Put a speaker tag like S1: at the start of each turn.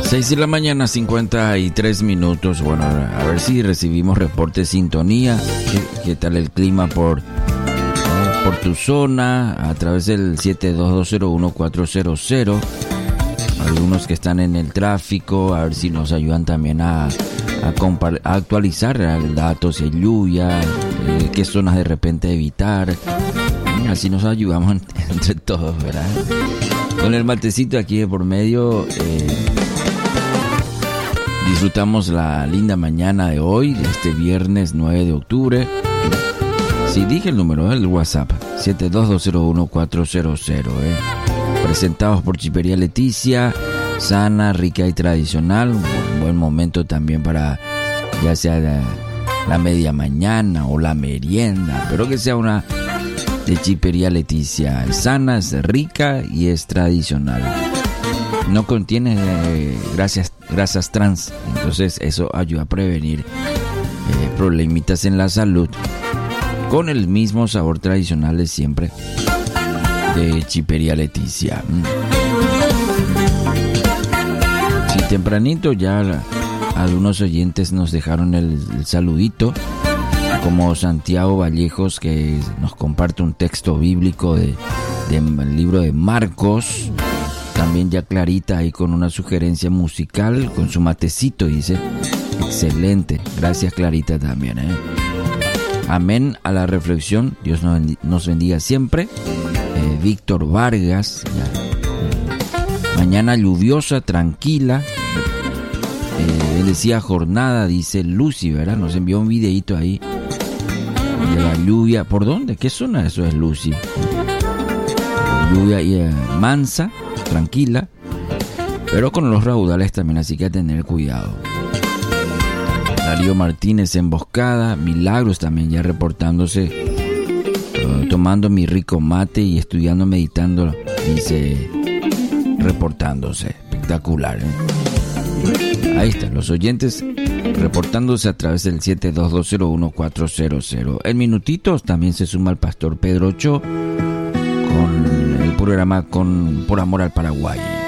S1: 6 de la mañana, 53 minutos. Bueno, a ver si recibimos reporte de sintonía. ¿Qué tal el clima por tu zona? A través del 72201400. Algunos que están en el tráfico, a ver si nos ayudan también a actualizar datos de lluvia, qué zonas de repente evitar. Así nos ayudamos entre todos, ¿verdad? Con el matecito aquí de por medio, disfrutamos la linda mañana de hoy, este viernes 9 de octubre. Sí, dije el número del WhatsApp, 72201400. Presentados por Chipería Leticia, sana, rica y tradicional. Un buen momento también para ya sea la media mañana o la merienda, pero que sea una de Chipería Leticia. Es sana, es rica y es tradicional. No contiene grasas trans, entonces eso ayuda a prevenir problemitas en la salud, con el mismo sabor tradicional de siempre de Chipería Leticia. Sí, tempranito ya algunos oyentes nos dejaron el saludito, como Santiago Vallejos, que nos comparte un texto bíblico del libro de Marcos. También ya Clarita ahí con una sugerencia musical, con su matecito, dice. Excelente, gracias Clarita también. Amén a la reflexión, Dios nos bendiga siempre. Víctor Vargas, mañana lluviosa, tranquila, bendecida jornada, dice Lucy, ¿verdad? Nos envió un videito ahí de la lluvia. ¿Por dónde? ¿Qué zona eso es, Lucy? Lluvia mansa, tranquila, pero con los raudales también, así que a tener cuidado. Darío Martínez, emboscada, Milagros también ya reportándose, tomando mi rico mate y estudiando, meditando, dice, reportándose. Espectacular, Ahí están los oyentes reportándose a través del 72201400. En minutitos también se suma el pastor Pedro Ocho con el programa Por Amor al Paraguay.